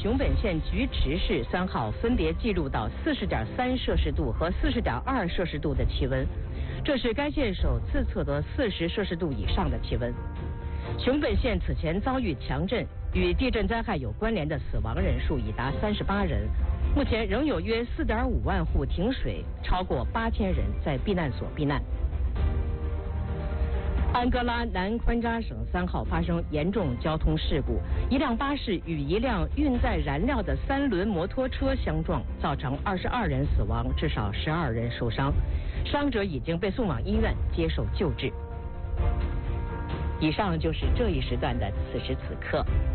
熊本县菊池市3号分别记录到40.3摄氏度和40.2摄氏度的气温，这是该县首次测得40摄氏度以上的气温。熊本县此前遭遇强震，与地震灾害有关联的死亡人数已达38人，目前仍有约4.5万户停水，超过8000人在避难所避难。安哥拉南昆扎省3号发生严重交通事故，一辆巴士与一辆运载燃料的3轮摩托车相撞，造成22人死亡，至少12人受伤，伤者已经被送往医院接受救治。以上就是这一时段的此时此刻。